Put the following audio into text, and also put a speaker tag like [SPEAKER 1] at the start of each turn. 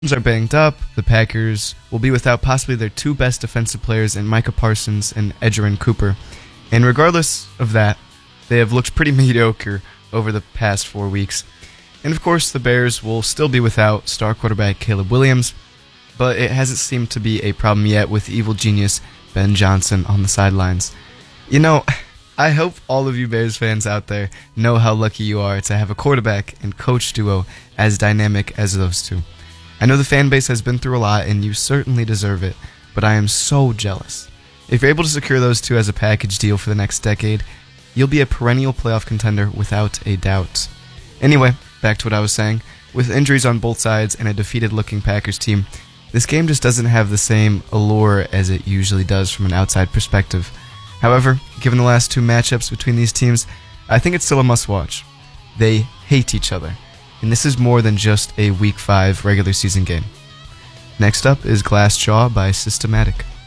[SPEAKER 1] Are banged up. The Packers will be without possibly their two best defensive players in Micah Parsons and Edgerrin Cooper. And regardless of that, they have looked pretty mediocre over the past 4 weeks. And of course, the Bears will still be without star quarterback Caleb Williams, but it hasn't seemed to be a problem yet with evil genius Ben Johnson on the sidelines. You know, I hope all of you Bears fans out there know how lucky you are to have a quarterback and coach duo as dynamic as those two. I know the fan base has been through a lot, and you certainly deserve it, but I am so jealous. If you're able to secure those two as a package deal for the next decade, you'll be a perennial playoff contender without a doubt. Anyway, back to what I was saying. With injuries on both sides and a defeated-looking Packers team, this game just doesn't have the same allure as it usually does from an outside perspective. However, given the last two matchups between these teams, I think it's still a must-watch. They hate each other. And this is more than just a Week 5 regular season game. Next up is Glass Jaw by Systematic.